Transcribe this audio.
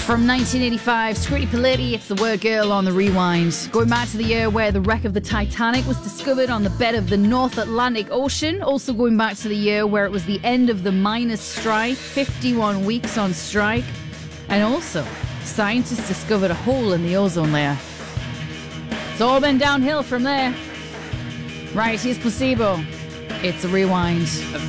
From 1985, Scritti Politti, it's the Word Girl on the Rewind. Going back to the year where the wreck of the Titanic was discovered on the bed of the North Atlantic Ocean. Also going back to the year where it was the end of the miners' strike, 51 weeks on strike. And also, scientists discovered a hole in the ozone layer. It's all been downhill from there. Right, here's Placebo. It's a Rewind.